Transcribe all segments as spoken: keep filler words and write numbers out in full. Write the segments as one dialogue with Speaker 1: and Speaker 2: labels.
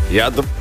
Speaker 1: Ja, do...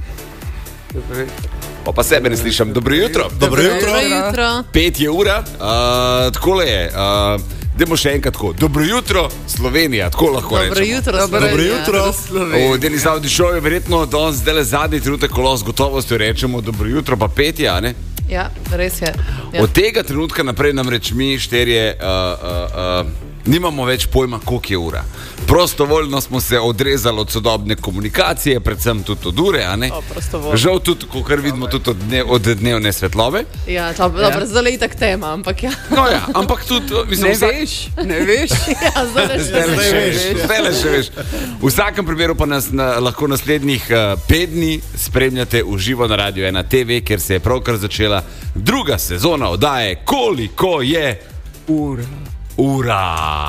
Speaker 1: Pa pa sebe ne slišam. Dobro jutro.
Speaker 2: Dobro jutro.
Speaker 3: Dobro jutro.
Speaker 1: Pet je ura, uh, takole je. Uh, Dajmo še enkrat tako. Dobro jutro, Slovenija, tako lahko
Speaker 3: Dobro
Speaker 1: rečemo.
Speaker 3: jutro,
Speaker 2: Dobro
Speaker 3: Slovenija.
Speaker 2: jutro.
Speaker 1: V Denis Audi Show je verjetno danes zdaj le zadnji trenutek, ko lahko z gotovostjo rečemo dobro jutro, pa pet je, a ne?
Speaker 3: Ja, res je. Ja.
Speaker 1: Od tega trenutka naprej namreč mi šterje uh, uh, uh, nimamo več pojma, koliko je ura. Prostovoljno smo se odrezali od sodobne komunikacije, predvsem tudi od ure, a ne?
Speaker 3: O, prostovoljno.
Speaker 1: Žal tudi, kar vidimo, tudi od, dne, od dnevne svetlobe.
Speaker 3: Ja, to, dobro, zdaj je itak tema, ampak ja.
Speaker 1: No ja, ampak tudi, mislim,
Speaker 2: Ne
Speaker 1: vsak...
Speaker 2: veš, ne veš.
Speaker 3: Ja, zdaj le
Speaker 1: Zdaj le
Speaker 3: še
Speaker 1: še
Speaker 3: veš.
Speaker 1: veš, zdaj le še veš. V vsakem primeru pa nas na, lahko naslednjih uh, pet dni spremljate v živo na Radio ena te ve, ker se je pravkar začela druga sezona oddaje Koliko je
Speaker 2: Ura.
Speaker 1: ura.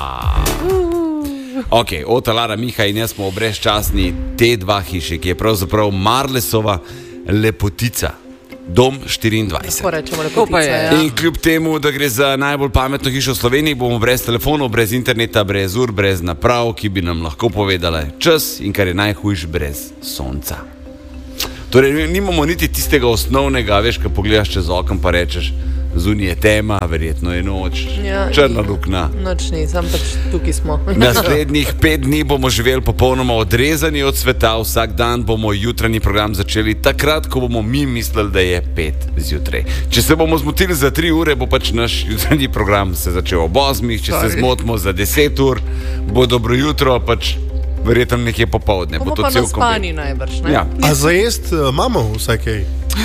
Speaker 1: Ok, Ota, Lara, Miha in jaz smo v brezčasni T dva hiši, ki je pravzaprav Marlesova lepotica. Dom štiriindvajset.
Speaker 3: Tako rečemo,
Speaker 2: To pa
Speaker 3: lepotica,
Speaker 2: je.
Speaker 3: ja.
Speaker 1: In kljub temu, da gre za najbolj pametno hišo v Sloveniji, bomo brez telefonov, brez interneta, brez ur, brez naprav, ki bi nam lahko povedale čas in kar je najhujš, brez sonca. Torej, nimamo niti tistega osnovnega, veš, ko pogledaš čez okno pa rečeš, zunaj je tema, verjetno je noč,
Speaker 3: Ja,
Speaker 1: črna
Speaker 3: in-
Speaker 1: luknja.
Speaker 3: Noč ni, sam pač tukaj smo.
Speaker 1: Naslednjih pet dni bomo živeli popolnoma odrezani od sveta, vsak dan bomo jutranji program začeli takrat, ko bomo mi mislili, da je pet zjutraj. Če se bomo zmotili za tri ure, bo pač naš jutranji program se začel ob osmih, če se
Speaker 2: Sorry.
Speaker 1: zmotimo za deset ur, bo dobro jutro, pač verjetno nekje popovdne.
Speaker 3: Bomo
Speaker 1: Bo to
Speaker 3: pa
Speaker 1: cel
Speaker 3: naspani najbrž, ne?
Speaker 1: Ja,
Speaker 2: A za jest uh, imamo vsaj kaj?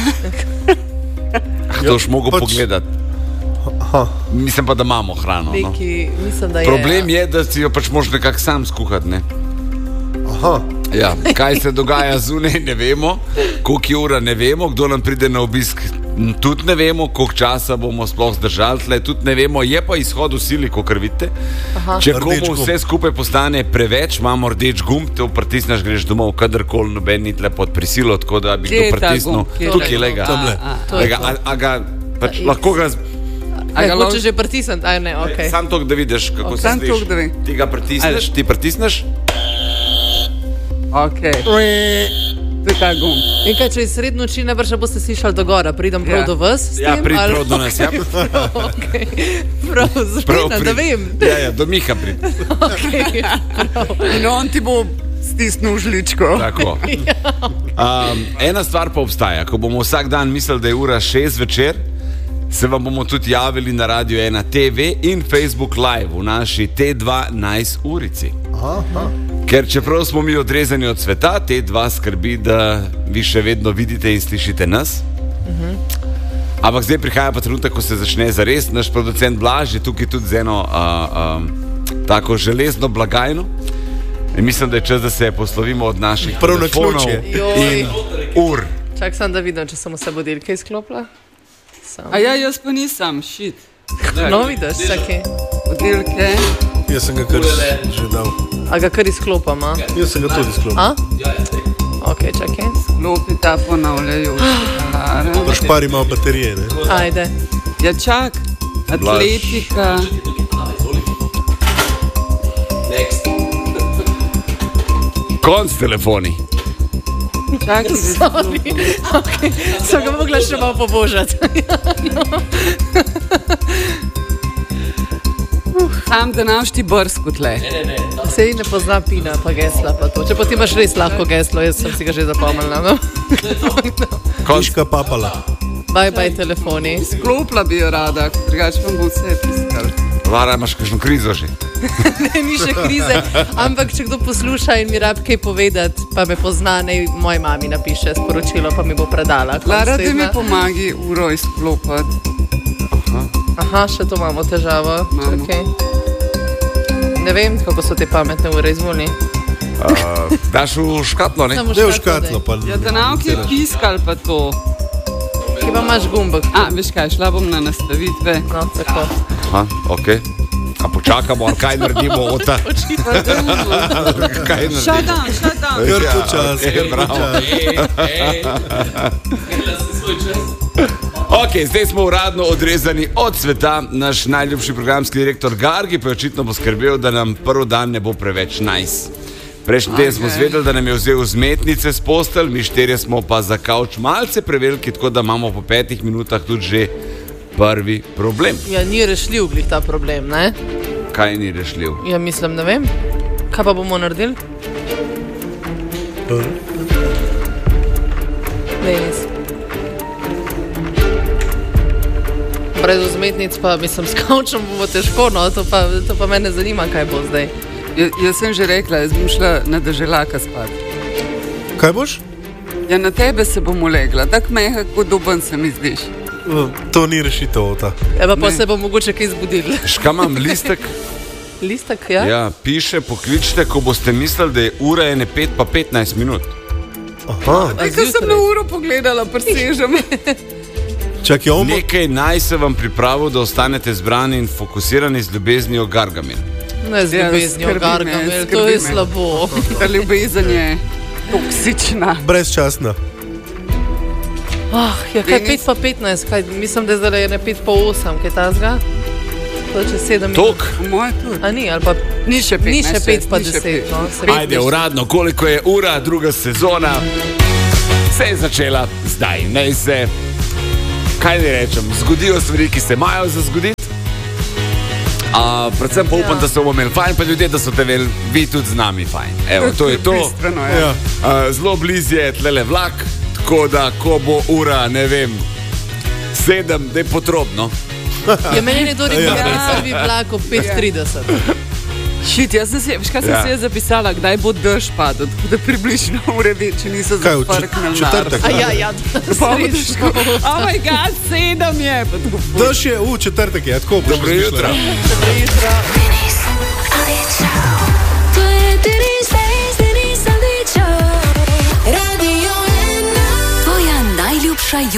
Speaker 1: to boš mogel
Speaker 2: pač-
Speaker 1: pogledati.
Speaker 2: Aha.
Speaker 1: Mislim pa, da imamo hrano. No.
Speaker 3: Neki, mislim, da je.
Speaker 1: Problem je, da si jo pač moraš nekako sam skuhati, ne?
Speaker 2: Aha.
Speaker 1: Ja, kaj se dogaja zunaj, ne vemo, koliko je ura, ne vemo, kdo nam pride na obisk, m, tudi ne vemo, koliko časa bomo sploh zdržali tle, tudi ne vemo, je pa izhod v sili, kot vidite.
Speaker 3: Aha.
Speaker 1: Če
Speaker 2: Rdeč
Speaker 1: komu
Speaker 2: gumb.
Speaker 1: vse skupaj postane preveč, imamo rdeč gumb, te pritisneš, greš domov, kadarkoli, noben ni tle pod prisilo, tako da bi
Speaker 2: Kje je
Speaker 1: to
Speaker 2: ta
Speaker 1: pritisnil.
Speaker 2: gumb? Kje je
Speaker 1: Tukaj,
Speaker 3: ta
Speaker 1: lega.
Speaker 3: gumb?
Speaker 2: Tamle.
Speaker 3: A, to je
Speaker 1: Lega,
Speaker 3: to.
Speaker 1: a, a ga, pač
Speaker 3: A,
Speaker 1: lahko ga,
Speaker 2: A ga
Speaker 3: A
Speaker 2: lahko-
Speaker 3: hočeš že pritisniti? Aj ne, okej.
Speaker 1: sam to, da vidiš, kako se
Speaker 2: Samo
Speaker 1: sliši.
Speaker 2: toliko, da vi-
Speaker 1: Ti ga pritisneš, ti pritisneš.
Speaker 2: Ok. To je ta gumb.
Speaker 3: In kaj, če iz srednje noči ne brž boste slišali do gora, pridem prav
Speaker 2: Ja.
Speaker 3: do vas? s
Speaker 1: Ja,
Speaker 3: tem,
Speaker 1: prid
Speaker 3: ali-
Speaker 1: prav do nas, ja.
Speaker 3: Okej. Prav, zgodno, da vem.
Speaker 1: Ja, ja, do Miha prid.
Speaker 3: Okej, prav.
Speaker 2: In on ti bo stisnil žličko.
Speaker 1: Tako. Um, ena stvar pa obstaja. Ko bomo vsak dan mislili, da je ura šest večer, se vam bomo tudi javili na Radio ena te ve in Facebook Live v naši T dva nice urici.
Speaker 2: Aha.
Speaker 1: Ker čeprav smo mi odrezani od sveta, T dva skrbi, da vi še vedno vidite in slišite nas. Ampak zdaj prihaja pa trenutek, ko se začne zares. Naš producent Blaž je tukaj tudi z eno uh, um, tako železno blagajno. In mislim, da je čas, da se poslovimo od naših
Speaker 2: Prav na
Speaker 1: telefonov
Speaker 2: ključe.
Speaker 3: Joj.
Speaker 1: in ur.
Speaker 3: Čak sem, da vidim, če sem vse budilke izklopila. Sam.
Speaker 2: A ja, jaz pa nisem, šit.
Speaker 3: No, vidiš, čakaj.
Speaker 2: Oddelke.
Speaker 4: Jaz sem ga kar že dal.
Speaker 3: A ga kar izklopam, a?
Speaker 4: Jaz sem ga tudi sklopil.
Speaker 3: A? Ok, čakaj.
Speaker 2: Klopi ta ponavljajoči alarm.
Speaker 4: Pa špari malo baterije, ne?
Speaker 3: Ajde.
Speaker 2: Ja, čak. Atletika.
Speaker 1: Konc telefoni.
Speaker 2: Čak,
Speaker 3: Sorry. Okay. Sem ga mogla še malo pobožati.
Speaker 2: sam da naš ti brsko tle.
Speaker 3: Sej ne pozna pina, pa gesla pa to. Če pa ti imaš res lahko geslo, jaz sem si ga že zapomnila. No?
Speaker 1: Konc.
Speaker 4: Miška papala.
Speaker 3: Bye bye telefoni.
Speaker 2: Klopla bi jo rada, drugače vam bo vse piskal.
Speaker 1: Lara, imaš kakšno krizo že?
Speaker 3: Ne, ni še krize, ampak če kdo posluša in mi rab kaj povedati, pa me pozna, naj moji mami napiše sporočilo, pa mi bo predala. konec
Speaker 2: Lara, da mi
Speaker 3: tedna.
Speaker 2: pomagi uro izklopati.
Speaker 3: Aha, še to imamo težavo.
Speaker 2: Imamo.
Speaker 3: Čakaj. Ne vem, kako so te pametne ure izvoli.
Speaker 1: Uh, daš v škatlo, ne?
Speaker 3: Samo
Speaker 4: Dej v
Speaker 3: škatlo,
Speaker 4: škatlo, pa
Speaker 2: Ja, da nauki je piskal pa to.
Speaker 3: daj. Ki pa imaš gumbek.
Speaker 2: A, veš kaj, šla bom na nastavitve.
Speaker 3: No, tako.
Speaker 1: Aha, ok. A počakamo, ali kaj naredimo, Ota?
Speaker 2: Pa dajmo.
Speaker 1: Kaj naredimo?
Speaker 2: Shut down, shut down.
Speaker 4: Kar
Speaker 1: Ja,
Speaker 4: počas,
Speaker 1: okej,
Speaker 4: kar
Speaker 1: bravo.
Speaker 4: počas.
Speaker 1: Ok, zdaj smo uradno odrezani od sveta. Naš najljubši programski direktor Gargi pa je očitno poskrbel, da nam prvi dan ne bo preveč nice. Prejšnji teden smo zvedeli, da nam je vzel vzmetnice z postelj, mi štirje smo pa za kavč malce preveliki, tako da imamo po petih minutah tudi že prvi problem.
Speaker 3: Ja, ni rešljiv glih ta problem, ne?
Speaker 1: Kaj ni rešljiv?
Speaker 3: Ja, mislim, ne vem. Kaj pa bomo naredili? Denis. Brez vzmetnic pa, mislim, s kavčem bomo težko, no, to pa, to pa mene zanima, kaj bo zdaj.
Speaker 2: Ja, jaz sem že rekla, jaz bom šla na deželaka spat.
Speaker 4: Kaj boš?
Speaker 2: Ja, na tebe se bom ulegla, tako mehak, kot doben se mi zdiš.
Speaker 4: To ni rešitev, ta.
Speaker 3: Eba pa se bo mogoče kaj zbudili.
Speaker 1: Škaj imam listek?
Speaker 3: Listek, ja?
Speaker 1: Ja, piše, pokličite, ko boste mislili, da je ura ene pet pa petnajst minut.
Speaker 4: Aha.
Speaker 2: Aj, ko sem na uro pogledala, presežem.
Speaker 4: Čakaj, on bo...
Speaker 1: Nekaj naj se vam pripravil, da ostanete zbrani in fokusirani z ljubeznijo Gargamel.
Speaker 3: Ne z
Speaker 2: Ja,
Speaker 3: ljubeznijo,
Speaker 2: skrbi me,
Speaker 3: Gargamel, to
Speaker 2: skrbi
Speaker 3: je
Speaker 2: me.
Speaker 3: slabo.
Speaker 2: Ta ljubezen je toksična.
Speaker 4: Brezčasna.
Speaker 3: Oh, ja, kaj
Speaker 2: Denis?
Speaker 3: pet pa petnajst, kaj, mislim, da je zdaj ene pet pa osem, kaj tazga? To je čez sedem minut.
Speaker 1: Tok!
Speaker 2: Po moje tudi.
Speaker 3: A ni, ali pa
Speaker 2: Ni še
Speaker 3: ni še
Speaker 2: petnajst,
Speaker 3: pet pa
Speaker 2: ni še
Speaker 3: deset,
Speaker 2: pet.
Speaker 3: no, se vidi.
Speaker 1: Ajde, uradno, koliko je ura, druga sezona se je začela, zdaj naj se, kaj ne rečem, zgodijo stvari, ki se imajo za zgoditi. A, predvsem pa upam,
Speaker 3: Ja.
Speaker 1: da so bomo imeli fajn, pa ljudje, da so te vel, vi tudi z nami fajn. Evo, to je to.
Speaker 2: Bistveno, ja.
Speaker 4: Ja.
Speaker 1: A, zelo blizu je tlele vlak, tako da, ko bo ura, ne vem, sedem, da je potrobno.
Speaker 3: Ja, meni je to rekel,
Speaker 4: Ja.
Speaker 3: da je prvi vlak ob pet trideset.
Speaker 2: Šit, jaz sem si, veš kaj sem
Speaker 1: Ja.
Speaker 2: si jaz zapisala, kdaj bo dež padel, tako da približno ure če niso
Speaker 4: Kaj, v
Speaker 2: zaprknili.
Speaker 4: čet- četrtek?
Speaker 3: A ja, ja, srečno.
Speaker 2: Oh moj god, sedem je. Pa tako,
Speaker 4: Daš je v četrtek, je tako. boš
Speaker 1: Dobro jutro.
Speaker 4: razmišljala.
Speaker 3: Dobro jutro.
Speaker 5: Denis Alić Show. To je Denis, Denis, Denis Alić Show. Radio ena. Tvoja najljubša